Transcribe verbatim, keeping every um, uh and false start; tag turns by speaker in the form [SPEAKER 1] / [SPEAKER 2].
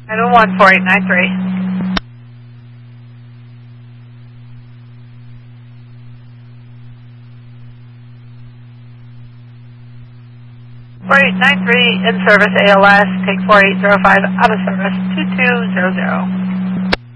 [SPEAKER 1] nine one one, four eight nine three. four eight nine three, in service A L S, take four eight zero five, out of service two two zero zero.